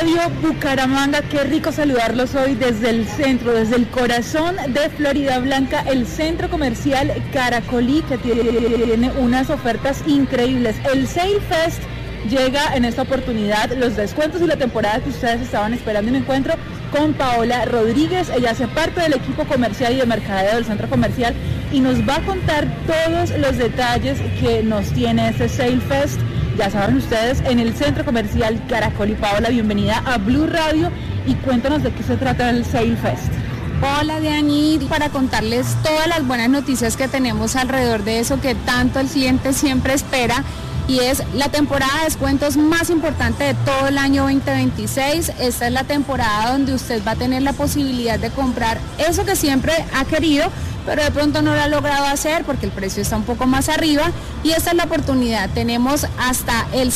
Radio Bucaramanga, qué rico saludarlos hoy desde el centro, desde el corazón de Florida Blanca, el centro comercial Caracolí, que tiene unas ofertas increíbles. El Sale Fest llega en esta oportunidad, los descuentos y la temporada que ustedes estaban esperando, y me encuentro con Paola Rodríguez. Ella hace parte del equipo comercial y de mercadeo del centro comercial y nos va a contar todos los detalles que nos tiene este Sale Fest. Ya saben ustedes, en el centro comercial Caracolí. Paola, bienvenida a Blue Radio y cuéntanos de qué se trata el Sale Fest. Hola Diani, para contarles todas las buenas noticias que tenemos alrededor de eso que tanto el cliente siempre espera, y es la temporada de descuentos más importante de todo el año 2026. Esta es la temporada donde usted va a tener la posibilidad de comprar eso que siempre ha querido, pero de pronto no lo ha logrado hacer porque el precio está un poco más arriba, y esta es la oportunidad. Tenemos hasta el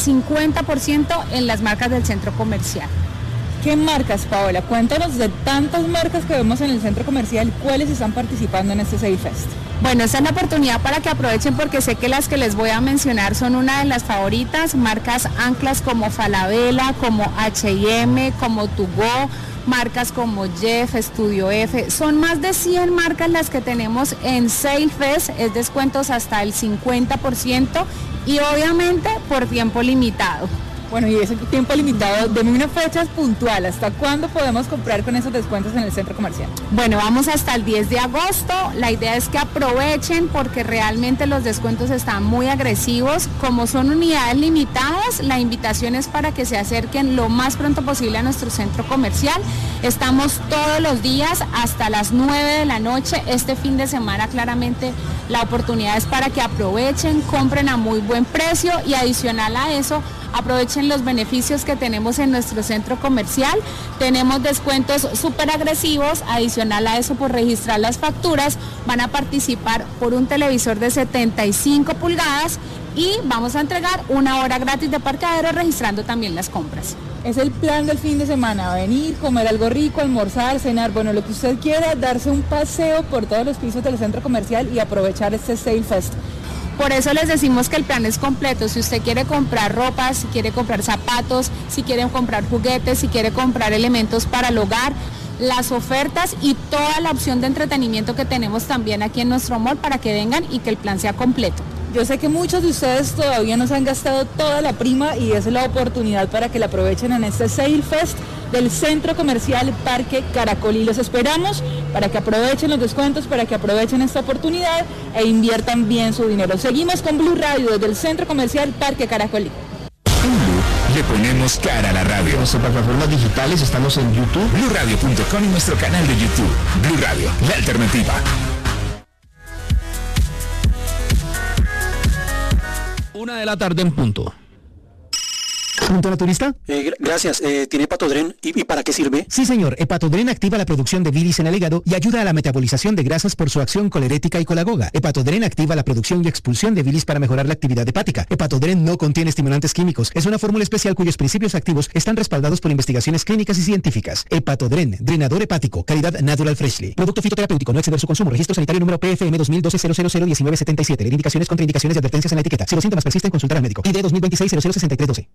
50% en las marcas del centro comercial. ¿Qué marcas, Paola? Cuéntanos de tantas marcas que vemos en el centro comercial, ¿cuáles están participando en este Sale Fest? Bueno, esta es la oportunidad para que aprovechen, porque sé que las que les voy a mencionar son una de las favoritas, marcas anclas como Falabella, como H&M, como To Go, marcas como Jeff, Estudio F. Son más de 100 marcas las que tenemos en Sale Fest, es descuentos hasta el 50% y obviamente por tiempo limitado. Bueno, y ese tiempo limitado, deme una fecha puntual, ¿hasta cuándo podemos comprar con esos descuentos en el centro comercial? Bueno, vamos hasta el 10 de agosto, la idea es que aprovechen porque realmente los descuentos están muy agresivos. Como son unidades limitadas, la invitación es para que se acerquen lo más pronto posible a nuestro centro comercial. Estamos todos los días hasta las 9 de la noche, este fin de semana claramente la oportunidad es para que aprovechen, compren a muy buen precio y adicional a eso, aprovechen los beneficios que tenemos en nuestro centro comercial. Tenemos descuentos súper agresivos, adicional a eso por registrar las facturas, van a participar por un televisor de 75 pulgadas y vamos a entregar 1 hora gratis de parqueadero registrando también las compras. Es el plan del fin de semana, venir, comer algo rico, almorzar, cenar, bueno, lo que usted quiera, darse un paseo por todos los pisos del centro comercial y aprovechar este Sale Fest. Por eso les decimos que el plan es completo. Si usted quiere comprar ropa, si quiere comprar zapatos, si quiere comprar juguetes, si quiere comprar elementos para el hogar, las ofertas y toda la opción de entretenimiento que tenemos también aquí en nuestro mall para que vengan y que el plan sea completo. Yo sé que muchos de ustedes todavía no se han gastado toda la prima y esa es la oportunidad para que la aprovechen en este Sale Fest del Centro Comercial Parque Caracolí. Los esperamos para que aprovechen los descuentos, para que aprovechen esta oportunidad e inviertan bien su dinero. Seguimos con Blue Radio desde el Centro Comercial Parque Caracolí. Le ponemos cara a la radio. En nuestras plataformas digitales estamos en YouTube, BlueRadio.com y nuestro canal de YouTube. Blue Radio, la alternativa. 1:00 p.m. en punto. ¿Punto naturista? Gracias. ¿Tiene Hepatodren? ¿Y para qué sirve? Sí, señor. Hepatodren activa la producción de bilis en el hígado y ayuda a la metabolización de grasas por su acción colerética y colagoga. Hepatodren activa la producción y expulsión de bilis para mejorar la actividad hepática. Hepatodren no contiene estimulantes químicos. Es una fórmula especial cuyos principios activos están respaldados por investigaciones clínicas y científicas. Hepatodren, drenador hepático, calidad Natural Freshly. Producto fitoterapéutico, no exceder su consumo. Registro sanitario número PFM 2012-00-1977. Leer indicaciones, contraindicaciones y advertencias en la etiqueta. Si los síntomas persisten, consultar al médico. ID 2026-006312.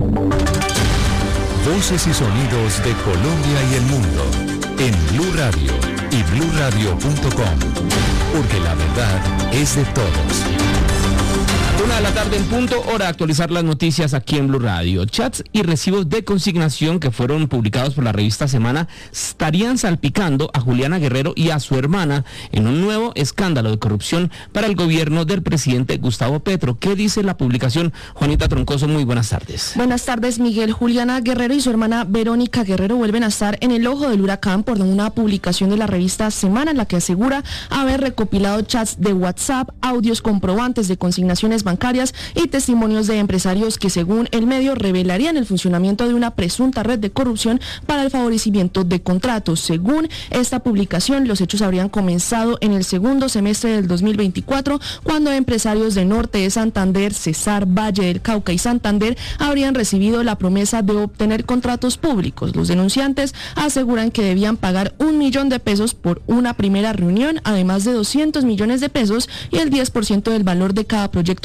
Voces y sonidos de Colombia y el mundo en Blue Radio y BlueRadio.com, porque la verdad es de todos. 1:00 p.m. en punto, hora de actualizar las noticias aquí en Blue Radio. Chats y recibos de consignación que fueron publicados por la revista Semana estarían salpicando a Juliana Guerrero y a su hermana en un nuevo escándalo de corrupción para el gobierno del presidente Gustavo Petro. ¿Qué dice la publicación? Juanita Troncoso, muy buenas tardes. Buenas tardes, Miguel. Juliana Guerrero y su hermana Verónica Guerrero vuelven a estar en el ojo del huracán por una publicación de la revista Semana en la que asegura haber recopilado chats de WhatsApp, audios comprobantes de consignaciones bancarias y testimonios de empresarios que, según el medio, revelarían el funcionamiento de una presunta red de corrupción para el favorecimiento de contratos. Según esta publicación, los hechos habrían comenzado en el segundo semestre del 2024, cuando empresarios de Norte de Santander, Cesar, Valle del Cauca y Santander habrían recibido la promesa de obtener contratos públicos. Los denunciantes aseguran que debían pagar $1 millón por una primera reunión, además de 200 millones de pesos y el 10% del valor de cada proyecto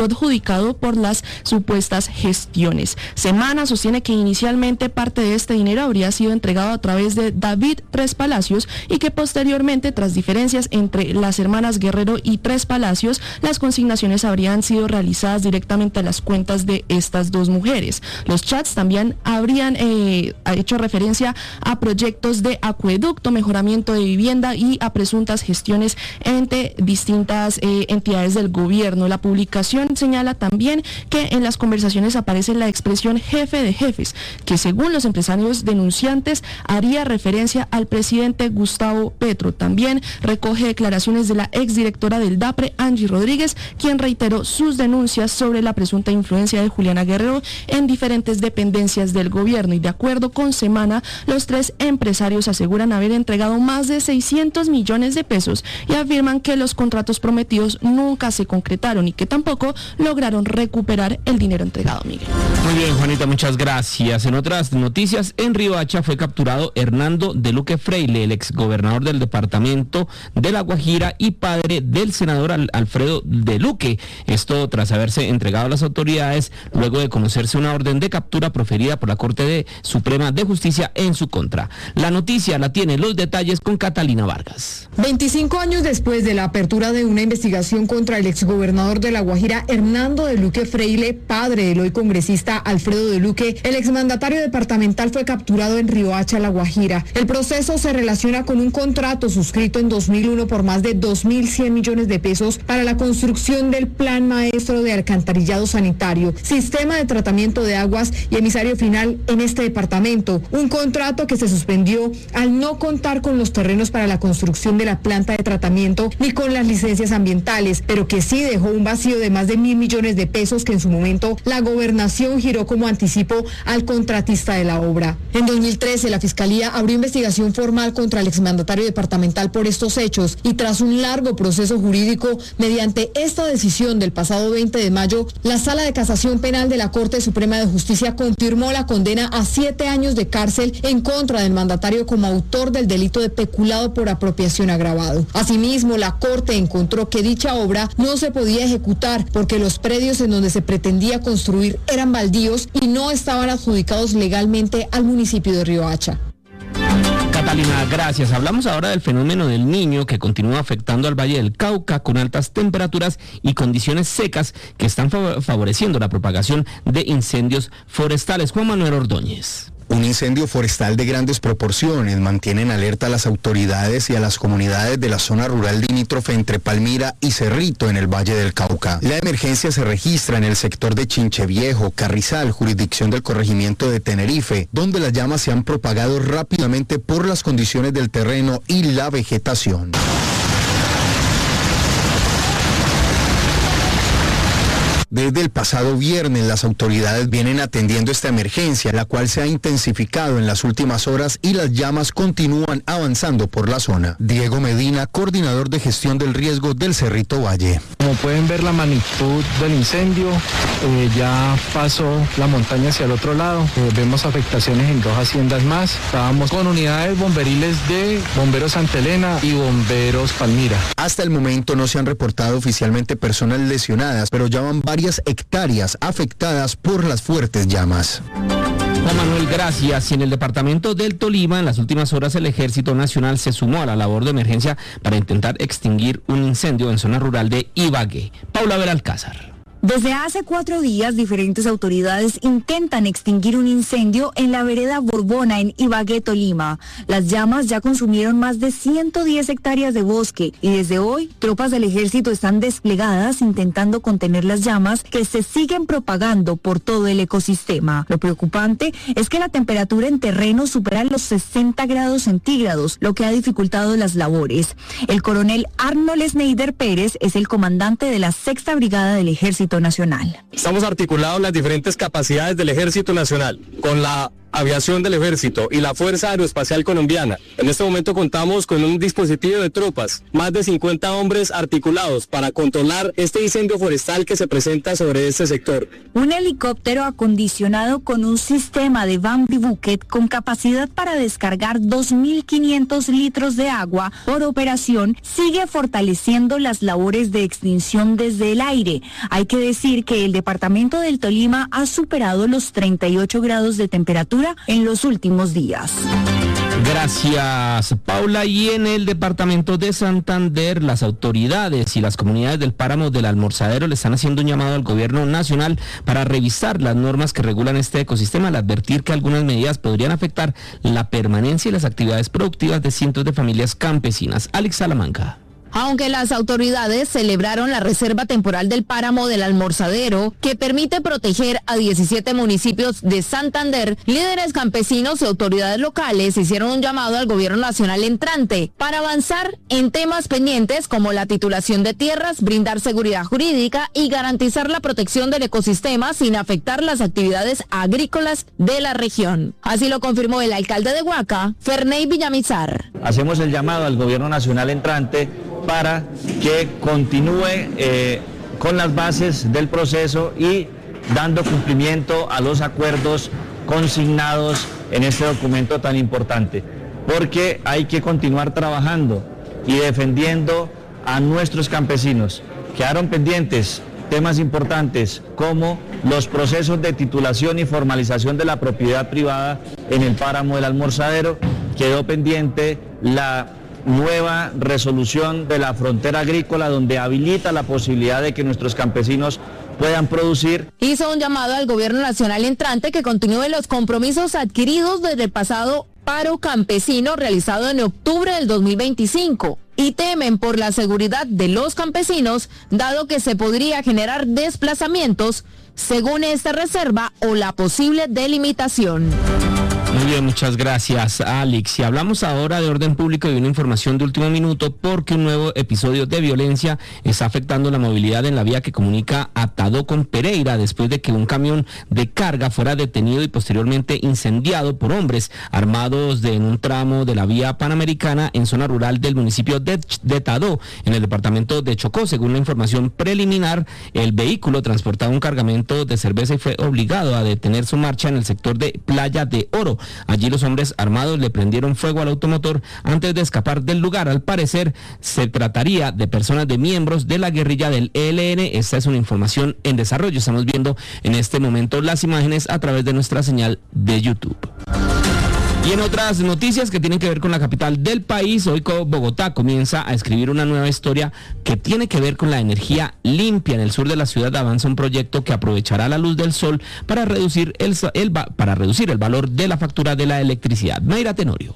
adjudicado por las supuestas gestiones. Semana sostiene que inicialmente parte de este dinero habría sido entregado a través de David Tres Palacios y que posteriormente, tras diferencias entre las hermanas Guerrero y Tres Palacios, las consignaciones habrían sido realizadas directamente a las cuentas de estas dos mujeres. Los chats también habrían hecho referencia a proyectos de acueducto, mejoramiento de vivienda y a presuntas gestiones entre distintas entidades del gobierno. La publicación señala también que en las conversaciones aparece la expresión jefe de jefes, que según los empresarios denunciantes haría referencia al presidente Gustavo Petro. También recoge declaraciones de la exdirectora del DAPRE, Angie Rodríguez, quien reiteró sus denuncias sobre la presunta influencia de Juliana Guerrero en diferentes dependencias del gobierno. Y de acuerdo con Semana, los tres empresarios aseguran haber entregado más de 600 millones de pesos y afirman que los contratos prometidos nunca se concretaron y que tampoco lograron recuperar el dinero entregado, Miguel. Muy bien, Juanita, muchas gracias. En otras noticias, en Riohacha fue capturado Hernando de Luque Freile, el exgobernador del departamento de La Guajira y padre del senador Alfredo de Luque. Esto tras haberse entregado a las autoridades luego de conocerse una orden de captura proferida por la Corte Suprema de Justicia en su contra. La noticia la tiene los detalles con Catalina Vargas. 25 años después de la apertura de una investigación contra el exgobernador de La Guajira, Hernando de Luque Freile, padre del hoy congresista Alfredo de Luque, el exmandatario departamental fue capturado en Riohacha, La Guajira. El proceso se relaciona con un contrato suscrito en 2001 por más de 2.100 millones de pesos para la construcción del Plan Maestro de Alcantarillado Sanitario, sistema de tratamiento de aguas y emisario final en este departamento. Un contrato que se suspendió al no contar con los terrenos para la construcción de la planta de tratamiento ni con las licencias ambientales, pero que sí dejó un vacío de más de 1.000 millones de pesos que en su momento la gobernación giró como anticipo al contratista de la obra. En 2013 la Fiscalía abrió investigación formal contra el exmandatario departamental por estos hechos y tras un largo proceso jurídico, mediante esta decisión del pasado 20 de mayo, la Sala de Casación Penal de la Corte Suprema de Justicia confirmó la condena a 7 años de cárcel en contra del mandatario como autor del delito de peculado por apropiación agravado. Asimismo, la Corte encontró que dicha obra no se podía ejecutar porque los predios en donde se pretendía construir eran baldíos y no estaban adjudicados legalmente al municipio de Riohacha. Catalina, gracias. Hablamos ahora del fenómeno del Niño que continúa afectando al Valle del Cauca con altas temperaturas y condiciones secas que están favoreciendo la propagación de incendios forestales. Juan Manuel Ordóñez. Un incendio forestal de grandes proporciones mantiene en alerta a las autoridades y a las comunidades de la zona rural limítrofe entre Palmira y Cerrito en el Valle del Cauca. La emergencia se registra en el sector de Chincheviejo, Carrizal, jurisdicción del corregimiento de Tenerife, donde las llamas se han propagado rápidamente por las condiciones del terreno y la vegetación. Desde el pasado viernes las autoridades vienen atendiendo esta emergencia, la cual se ha intensificado en las últimas horas y las llamas continúan avanzando por la zona. Diego Medina, coordinador de gestión del riesgo del Cerrito Valle. Como pueden ver, la magnitud del incendio ya pasó la montaña hacia el otro lado. Vemos afectaciones en 2 haciendas más. Estábamos con unidades bomberiles de Bomberos Santa Elena y Bomberos Palmira. Hasta el momento no se han reportado oficialmente personas lesionadas, pero ya van varias hectáreas afectadas por las fuertes llamas. Juan Manuel, gracias. Y en el departamento del Tolima, en las últimas horas el Ejército Nacional se sumó a la labor de emergencia para intentar extinguir un incendio en zona rural de Ibagué. Paula Belalcázar. Desde hace 4 días, diferentes autoridades intentan extinguir un incendio en la vereda Borbona, en Ibagué, Tolima. Las llamas ya consumieron más de 110 hectáreas de bosque y desde hoy, tropas del ejército están desplegadas intentando contener las llamas que se siguen propagando por todo el ecosistema. Lo preocupante es que la temperatura en terreno supera los 60 grados centígrados, lo que ha dificultado las labores. El coronel Arnold Schneider Pérez es el comandante de la 6ª Brigada del Ejército Nacional. Estamos articulados las diferentes capacidades del Ejército Nacional con la Aviación del Ejército y la Fuerza Aeroespacial Colombiana. En este momento contamos con un dispositivo de tropas, más de 50 hombres articulados para controlar este incendio forestal que se presenta sobre este sector. Un helicóptero acondicionado con un sistema de Bambi Bucket con capacidad para descargar 2.500 litros de agua por operación sigue fortaleciendo las labores de extinción desde el aire. Hay que decir que el departamento del Tolima ha superado los 38 grados de temperatura en los últimos días. Gracias, Paula. Y en el departamento de Santander, las autoridades y las comunidades del páramo del Almorzadero le están haciendo un llamado al gobierno nacional para revisar las normas que regulan este ecosistema al advertir que algunas medidas podrían afectar la permanencia y las actividades productivas de cientos de familias campesinas. Alex Salamanca. Aunque las autoridades celebraron la reserva temporal del páramo del Almorzadero, que permite proteger a 17 municipios de Santander, líderes campesinos y autoridades locales hicieron un llamado al gobierno nacional entrante para avanzar en temas pendientes como la titulación de tierras, brindar seguridad jurídica y garantizar la protección del ecosistema sin afectar las actividades agrícolas de la región. Así lo confirmó el alcalde de Huaca, Ferney Villamizar. Hacemos el llamado al gobierno nacional entrante para que continúe con las bases del proceso y dando cumplimiento a los acuerdos consignados en este documento tan importante, porque hay que continuar trabajando y defendiendo a nuestros campesinos. Quedaron pendientes temas importantes como los procesos de titulación y formalización de la propiedad privada en el páramo del Almorzadero, quedó pendiente la nueva resolución de la frontera agrícola donde habilita la posibilidad de que nuestros campesinos puedan producir. Hizo un llamado al gobierno nacional entrante que continúe los compromisos adquiridos desde el pasado paro campesino realizado en octubre del 2025 y temen por la seguridad de los campesinos dado que se podría generar desplazamientos según esta reserva o la posible delimitación. Muy bien, muchas gracias, Alex. Y hablamos ahora de orden público y una información de último minuto porque un nuevo episodio de violencia está afectando la movilidad en la vía que comunica Atadó con Pereira después de que un camión de carga fuera detenido y posteriormente incendiado por hombres armados en un tramo de la vía panamericana en zona rural del municipio de Tadó, en el departamento de Chocó. Según la información preliminar, el vehículo transportaba un cargamento de cerveza y fue obligado a detener su marcha en el sector de Playa de Oro. Allí los hombres armados le prendieron fuego al automotor antes de escapar del lugar. Al parecer se trataría de personas de miembros de la guerrilla del ELN. Esta es una información en desarrollo. Estamos viendo en este momento las imágenes a través de nuestra señal de YouTube. Y en otras noticias que tienen que ver con la capital del país, hoy Bogotá comienza a escribir una nueva historia que tiene que ver con la energía limpia. En el sur de la ciudad avanza un proyecto que aprovechará la luz del sol para reducir el valor de la factura de la electricidad. Mayra Tenorio.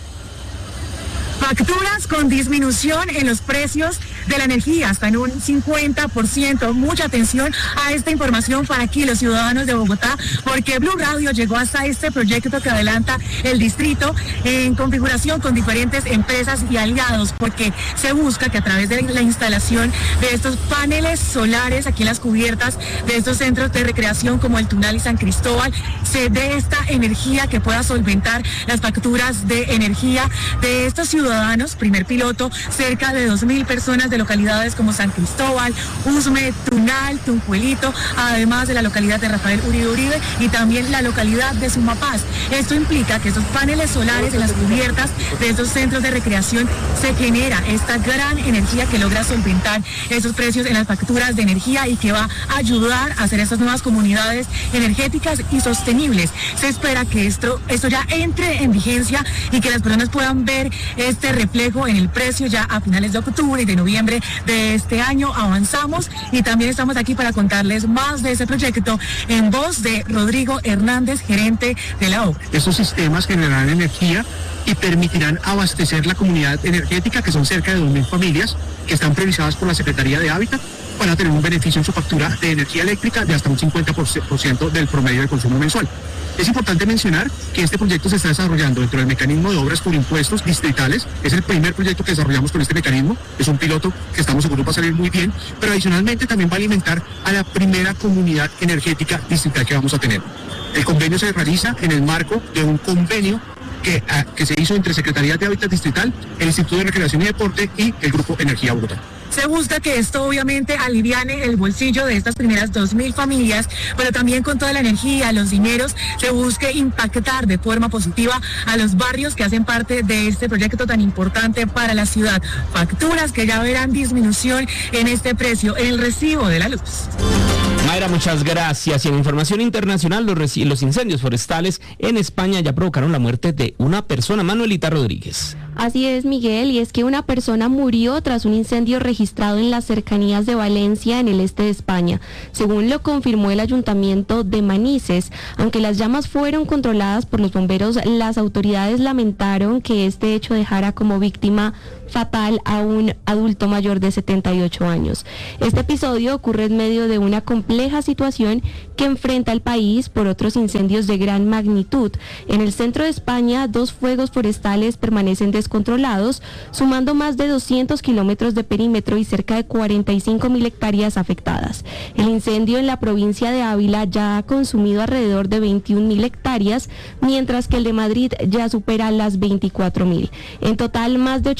Facturas con disminución en los precios de la energía, hasta en un 50%. Mucha atención a esta información para aquí los ciudadanos de Bogotá, porque Blue Radio llegó hasta este proyecto que adelanta el distrito en configuración con diferentes empresas y aliados, porque se busca que a través de la instalación de estos paneles solares aquí en las cubiertas de estos centros de recreación como el Tunal y San Cristóbal, se dé esta energía que pueda solventar las facturas de energía de estos ciudadanos. Primer piloto, cerca de 2.000 personas de localidades como San Cristóbal, Usme, Tunal, Tunjuelito, además de la localidad de Rafael Uribe Uribe y también la localidad de Sumapaz. Esto implica que estos paneles solares en las cubiertas de estos centros de recreación se genera esta gran energía que logra solventar esos precios en las facturas de energía y que va a ayudar a hacer estas nuevas comunidades energéticas y sostenibles. Se espera que esto ya entre en vigencia y que las personas puedan ver este reflejo en el precio ya a finales de octubre y de noviembre de este año. Avanzamos y también estamos aquí para contarles más de ese proyecto en voz de Rodrigo Hernández, gerente de la obra. Estos sistemas generarán energía y permitirán abastecer la comunidad energética, que son cerca de 2.000 familias que están priorizadas por la Secretaría de Hábitat. Van a tener un beneficio en su factura de energía eléctrica de hasta un 50% del promedio de consumo mensual. Es importante mencionar que este proyecto se está desarrollando dentro del mecanismo de obras por impuestos distritales. Es el primer proyecto que desarrollamos con este mecanismo. Es un piloto que estamos seguros va a salir muy bien, pero adicionalmente también va a alimentar a la primera comunidad energética distrital que vamos a tener. El convenio se realiza en el marco de un convenio que se hizo entre Secretaría de Hábitat Distrital, el Instituto de Recreación y Deporte y el Grupo Energía Bogotá. Se busca que esto obviamente aliviane el bolsillo de estas primeras 2.000 familias, pero también con toda la energía, los dineros, se busque impactar de forma positiva a los barrios que hacen parte de este proyecto tan importante para la ciudad. Facturas que ya verán disminución en este precio, en el recibo de la luz. Mayra, muchas gracias. Y en información internacional, los incendios forestales en España ya provocaron la muerte de una persona. Manuelita Rodríguez. Así es, Miguel, y es que una persona murió tras un incendio registrado en las cercanías de Valencia, en el este de España, según lo confirmó el ayuntamiento de Manises. Aunque las llamas fueron controladas por los bomberos, las autoridades lamentaron que este hecho dejara como víctima fatal a un adulto mayor de 78 años. Este episodio ocurre en medio de una compleja situación que enfrenta el país por otros incendios de gran magnitud. En el centro de España, 2 fuegos forestales permanecen descontrolados, sumando más de 200 kilómetros de perímetro y cerca de 45.000 hectáreas afectadas. El incendio en la provincia de Ávila ya ha consumido alrededor de 21.000 hectáreas, mientras que el de Madrid ya supera las 24.000. En total, más de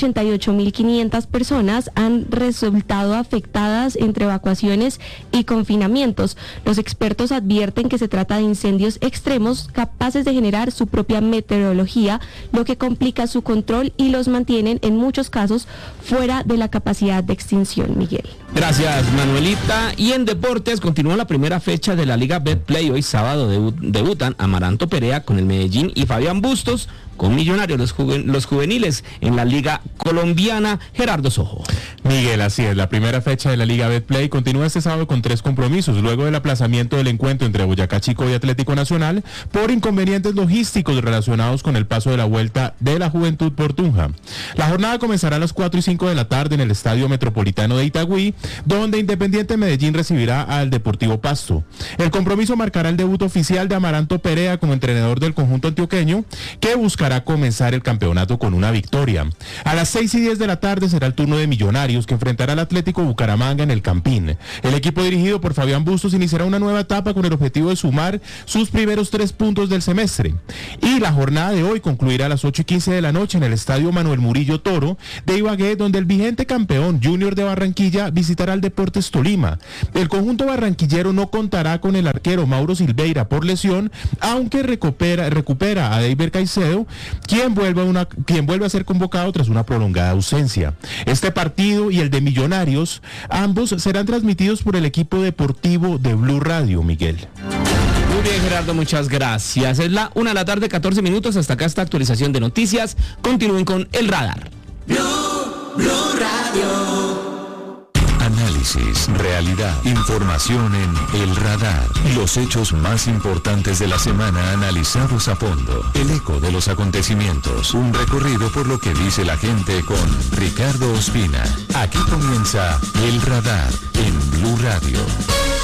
88.500 personas han resultado afectadas entre evacuaciones y confinamientos. Los expertos advierten que se trata de incendios extremos capaces de generar su propia meteorología, lo que complica su control y los mantienen en muchos casos fuera de la capacidad de extinción. Miguel. Gracias, Manuelita. Y en deportes continúa la primera fecha de la Liga Betplay. Hoy sábado debutan Amaranto Perea con el Medellín y Fabián Bustos con Millonarios, los juveniles en la Liga Colombiana. Gerardo Sojo. Miguel, así es, la primera fecha de la Liga Betplay continúa este sábado con 3 compromisos, luego del aplazamiento del encuentro entre Boyacá Chico y Atlético Nacional por inconvenientes logísticos relacionados con el paso de la Vuelta de la Juventud por Tunja. La jornada comenzará a las 4:05 de la tarde en el Estadio Metropolitano de Itagüí, donde Independiente Medellín recibirá al Deportivo Pasto. El compromiso marcará el debut oficial de Amaranto Perea como entrenador del conjunto antioqueño, que buscará comenzar el campeonato con una victoria. A las 6:10 de la tarde será el turno de Millonarios, que enfrentará al Atlético Bucaramanga en el Campín. El equipo dirigido por Fabián Bustos iniciará una nueva etapa con el objetivo de sumar sus primeros 3 puntos del semestre. Y la jornada de hoy concluirá a las 8:15 de la noche en el Estadio Manuel Murillo Toro de Ibagué, donde el vigente campeón Junior de Barranquilla visitará al Deportes Tolima. El conjunto barranquillero no contará con el arquero Mauro Silveira por lesión, aunque recupera a Deiber Caicedo, quien vuelve a ser convocado tras una prolongada ausencia. Este partido y el de Millonarios, ambos serán transmitidos por el equipo deportivo de Blue Radio, Miguel. Muy bien, Gerardo, muchas gracias. Es la 1 de la tarde, 14 minutos. Hasta acá esta actualización de noticias. Continúen con El Radar. Blue Radio. Análisis, realidad, información en El Radar. Los hechos más importantes de la semana analizados a fondo. El eco de los acontecimientos. Un recorrido por lo que dice la gente con Ricardo Ospina. Aquí comienza El Radar en Blue Radio.